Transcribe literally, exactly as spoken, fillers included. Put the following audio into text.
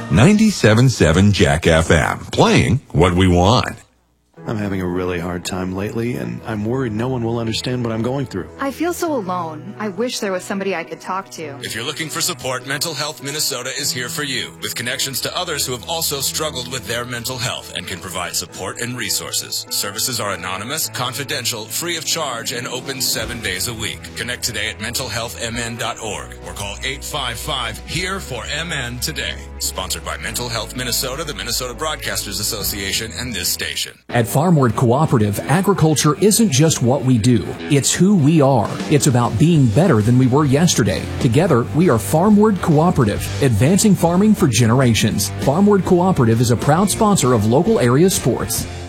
ninety-seven point seven Jack F M, playing what we want. I'm having a really hard time lately, and I'm worried no one will understand what I'm going through. I feel so alone. I wish there was somebody I could talk to. If you're looking for support, Mental Health Minnesota is here for you, with connections to others who have also struggled with their mental health and can provide support and resources. Services are anonymous, confidential, free of charge, and open seven days a week. Connect today at mental health m n dot org or call eight five five, H E R E for M N today. Sponsored by Mental Health Minnesota, the Minnesota Broadcasters Association, and this station. At Farmward Cooperative, agriculture isn't just what we do, it's who we are. It's about being better than we were yesterday. Together, we are Farmward Cooperative, advancing farming for generations. Farmward Cooperative is a proud sponsor of local area sports.